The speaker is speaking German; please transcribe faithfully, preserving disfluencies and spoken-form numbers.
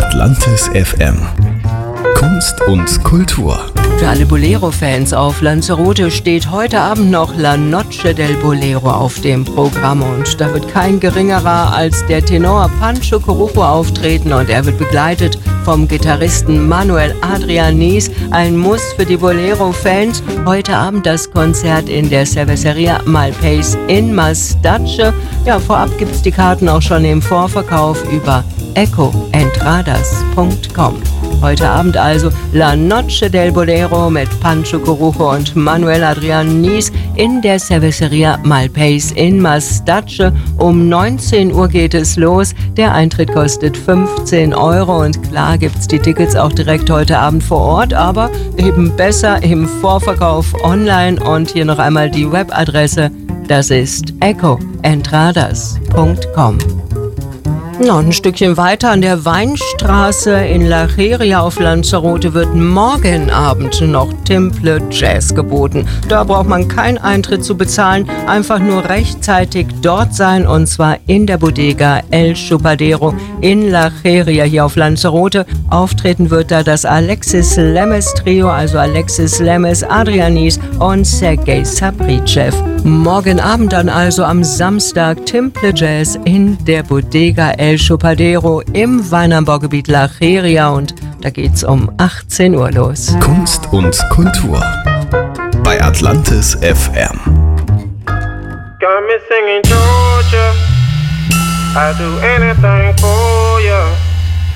Atlantis F M. Kunst und Kultur. Für alle Bolero-Fans auf Lanzarote steht heute Abend noch La Noche del Bolero auf dem Programm. Und da wird kein geringerer als der Tenor Pancho Corujo auftreten. Und er wird begleitet vom Gitarristen Manuel Adrianís. Ein Muss für die Bolero-Fans. Heute Abend das Konzert in der Cervecería Malpaís in Mastache. Ja, vorab gibt es die Karten auch schon im Vorverkauf über eco entradas punkt com. Heute Abend also La Noche del Bolero mit Pancho Corujo und Manuel Adrianís in der Cervecería Malpaís in Mastache. Um neunzehn Uhr geht es los. Der Eintritt kostet fünfzehn Euro und klar gibt's die Tickets auch direkt heute Abend vor Ort, aber eben besser im Vorverkauf online. Und hier noch einmal die Webadresse, das ist eco entradas punkt com. Noch ein Stückchen weiter an der Weinstraße in La Jeria auf Lanzarote wird morgen Abend noch Timple Jazz geboten. Da braucht man keinen Eintritt zu bezahlen, einfach nur rechtzeitig dort sein und zwar in der Bodega El Chupadero in La Jeria hier auf Lanzarote. Auftreten wird da das Alexis Lemes Trio, also Alexis Lemes, Adrianís und Sergei Sabrichev. Morgen Abend dann also am Samstag Timple Jazz in der Bodega El Chupadero im Weinanbaugebiet La Jeria und da geht's um achtzehn Uhr los. Kunst und Kultur bei Atlantis F M. Got me singing Georgia, I do anything for you.